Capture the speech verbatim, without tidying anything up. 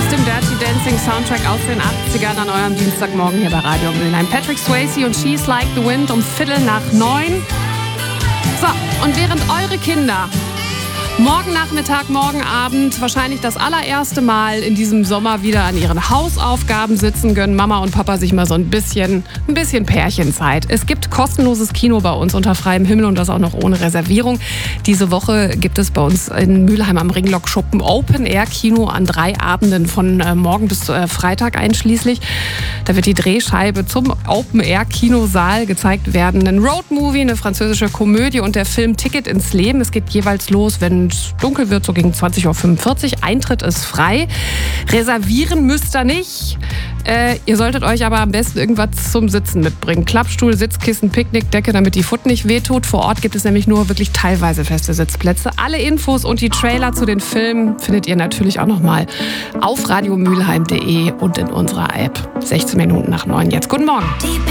aus dem Dirty Dancing Soundtrack aus den achtzigern an eurem Dienstagmorgen hier bei Radio Mülheim. Patrick Swayze und She's Like the Wind um Viertel nach neun. So, und während eure Kinder morgen Nachmittag, morgen Abend wahrscheinlich das allererste Mal in diesem Sommer wieder an ihren Hausaufgaben sitzen, gönnen Mama und Papa sich mal so ein bisschen, ein bisschen Pärchenzeit. Es gibt kostenloses Kino bei uns unter freiem Himmel und das auch noch ohne Reservierung. Diese Woche gibt es bei uns in Mülheim am Ringlock-Schuppen Open-Air-Kino an drei Abenden von äh, morgen bis äh, Freitag einschließlich. Da wird die Drehscheibe zum Open-Air-Kinosaal gezeigt werden. Ein Roadmovie, eine französische Komödie und der Film Ticket ins Leben. Es geht jeweils los, wenn es dunkel wird, so gegen zwanzig Uhr fünfundvierzig. Eintritt ist frei. Reservieren müsst ihr nicht. Äh, ihr solltet euch aber am besten irgendwas zum Sitzen mitbringen. Klappstuhl, Sitzkissen, Picknickdecke, damit die Foot nicht wehtut. Vor Ort gibt es nämlich nur wirklich teilweise feste Sitzplätze. Alle Infos und die Trailer zu den Filmen findet ihr natürlich auch nochmal auf radiomülheim punkt de und in unserer App. sechzehn Minuten nach neun jetzt. Guten Morgen.